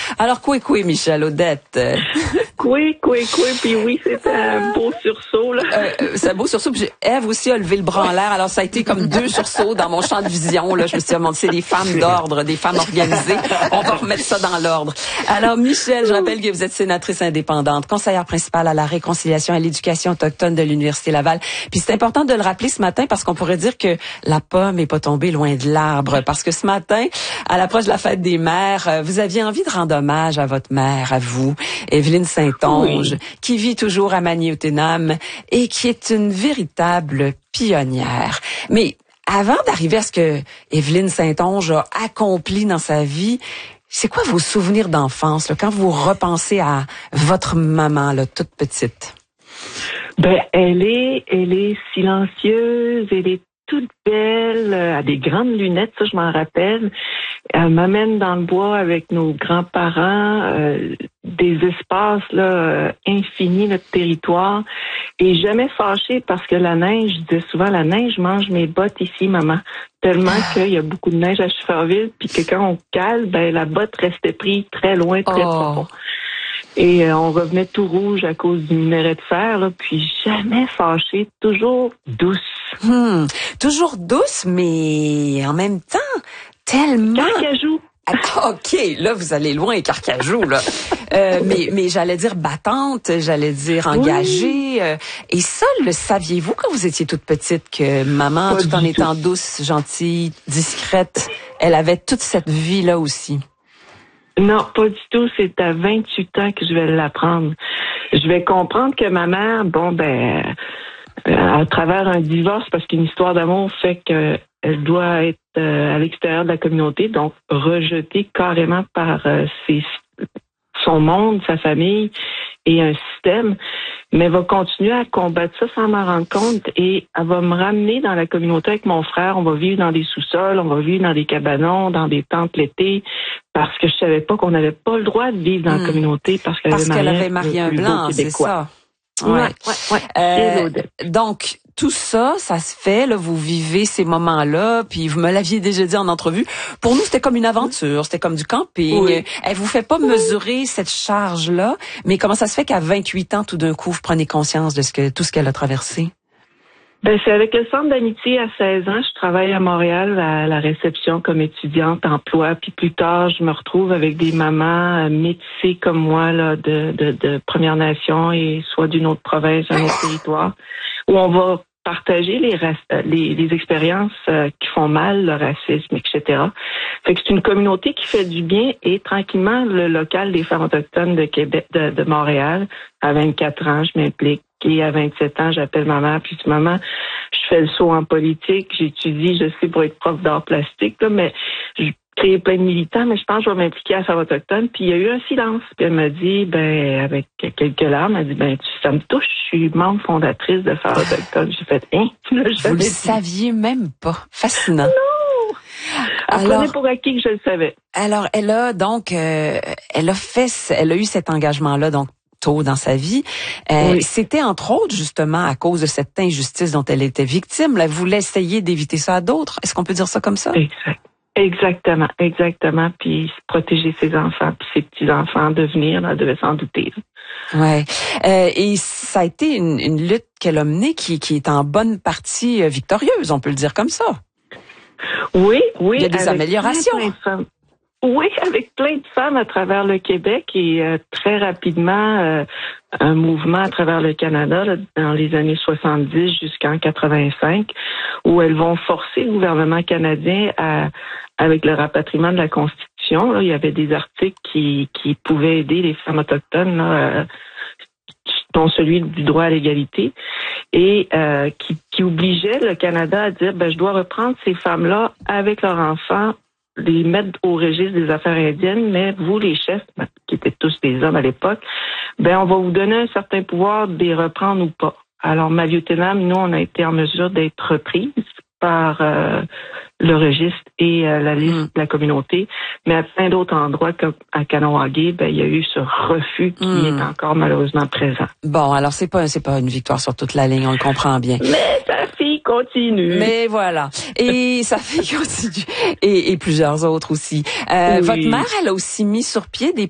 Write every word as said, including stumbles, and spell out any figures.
Alors, coué, coué, Michel Audette. Coué, coué, coué, puis oui, c'était un beau sursaut, là. Euh, c'est un beau sursaut. Puis Ève aussi a levé le bras en l'air. Alors, ça a été comme deux sursauts dans mon champ de vision, là. Je me suis dit, c'est des femmes d'ordre, des femmes organisées. On va remettre ça dans l'ordre. Alors, Michel, je rappelle que vous êtes sénatrice indépendante, conseillère principale à la réconciliation et à l'éducation autochtone de l'Université Laval. Puis c'est important de le rappeler ce matin parce qu'on pourrait dire que la pomme est pas tombée loin de l'arbre. Parce que ce matin, à l'approche de la fête des mères, vous aviez envie de rendre hommage à votre mère, à vous, Évelyne Saint-Onge, oui, qui vit toujours à Magny-Autenam et qui est une véritable pionnière. Mais avant d'arriver à ce que Évelyne Saint-Onge a accompli dans sa vie, c'est quoi vos souvenirs d'enfance là, quand vous repensez à votre maman là, toute petite? Ben, elle est, elle est silencieuse, elle est toute belle, elle a des grandes lunettes, ça je m'en rappelle. Elle m'amène dans le bois avec nos grands-parents, euh, des espaces là euh, infinis, notre territoire, et jamais fâchée parce que la neige, je disais souvent, la neige mange mes bottes ici, maman. Tellement qu'il y a beaucoup de neige à Cheferville, puis que quand on cale, ben la botte restait prise très loin, très oh. profond. Et euh, on revenait tout rouge à cause du minerai de fer, là, puis jamais fâchée, toujours douce. Hmm, toujours douce, mais en même temps, tellement... Carcajou. Ah, OK, là, vous allez loin, Carcajou, là. euh, mais mais j'allais dire battante, j'allais dire engagée. Oui. Euh, et ça, le saviez-vous quand vous étiez toute petite, que maman, Pas tout en étant tout. douce, gentille, discrète, elle avait toute cette vie-là aussi? Non, pas du tout. C'est à vingt-huit ans que je vais l'apprendre. Je vais comprendre que ma mère, bon, ben, à travers un divorce, parce qu'une histoire d'amour fait qu'elle doit être euh, à l'extérieur de la communauté, donc rejetée carrément par euh, ses, son monde, sa famille et un système, mais elle va continuer à combattre ça sans m'en rendre compte et elle va me ramener dans la communauté avec mon frère. On va vivre dans des sous-sols, on va vivre dans des cabanons, dans des tentes l'été, parce que je savais pas qu'on n'avait pas le droit de vivre dans mmh. la communauté parce qu'elle parce avait, qu'elle avait marié un blanc, c'est ça. Ouais, ouais, ouais. Euh, donc, tout ça, ça se fait, là, vous vivez ces moments-là, puis vous me l'aviez déjà dit en entrevue. Pour nous, c'était comme une aventure, c'était comme du camping. Oui. Elle vous fait pas mesurer cette charge-là, mais comment ça se fait qu'à vingt-huit ans, tout d'un coup, vous prenez conscience de ce que tout ce qu'elle a traversé? Ben, c'est avec le Centre d'amitié à seize ans. Je travaille à Montréal à la réception comme étudiante emploi. Puis plus tard, je me retrouve avec des mamans métissées comme moi, là, de, de, de Première Nation et soit d'une autre province, d'un autre territoire, où on va partager les, les, les expériences euh, qui font mal, le racisme, et cetera. Fait que c'est une communauté qui fait du bien et tranquillement, le local des femmes autochtones de Québec, de, de Montréal, à vingt-quatre ans, je m'implique. Et à vingt-sept ans, j'appelle ma mère, puis je dis, maman, je fais le saut en politique, j'étudie, je sais, pour être prof d'art plastique, là, mais je crée plein de militants, mais je pense que je vais m'impliquer à la femme autochtone. Puis il y a eu un silence. Puis elle m'a dit, ben, avec quelques larmes, elle m'a dit, ben, tu, ça me touche, je suis membre fondatrice de Femmes autochtones. J'ai fait, hein, tu l'as jamais Vous le dit. saviez même pas. Fascinant. Non! Elle prenait pour acquis que je le savais. Alors, elle a donc, euh, elle a fait, elle a eu cet engagement-là, donc, tôt dans sa vie. Euh, oui. C'était entre autres justement à cause de cette injustice dont elle était victime. Là, vous l'essayez d'éviter ça à d'autres. Est-ce qu'on peut dire ça comme ça? Exact. Exactement, exactement. Puis protéger ses enfants, puis ses petits-enfants, devenir, elle devait s'en douter. Ouais. Euh, et ça a été une, une lutte qu'elle a menée qui, qui est en bonne partie victorieuse, on peut le dire comme ça. Oui, oui. Il y a des améliorations. Oui, avec plein de femmes à travers le Québec et euh, très rapidement euh, un mouvement à travers le Canada là, dans les années soixante-dix jusqu'en quatre-vingt-cinq où elles vont forcer le gouvernement canadien à, avec le rapatriement de la Constitution. Là, il y avait des articles qui, qui pouvaient aider les femmes autochtones, là, euh, dont celui du droit à l'égalité, et euh, qui, qui obligeait le Canada à dire ben, je dois reprendre ces femmes-là avec leurs enfants, les mettre au registre des affaires indiennes, mais vous, les chefs, qui étaient tous des hommes à l'époque, ben on va vous donner un certain pouvoir de les reprendre ou pas. Alors, Magny-Autenam, nous, on a été en mesure d'être reprises par euh, le registre et euh, la liste mmh. de la communauté, mais à plein d'autres endroits comme à Kahnawake, ben il y a eu ce refus qui mmh. est encore malheureusement présent. Bon, alors c'est pas c'est pas une victoire sur toute la ligne, on le comprend bien. Mais sa fille continue. Mais voilà, et sa fille continue, et, et plusieurs autres aussi. Euh, oui. Votre mère, elle a aussi mis sur pied des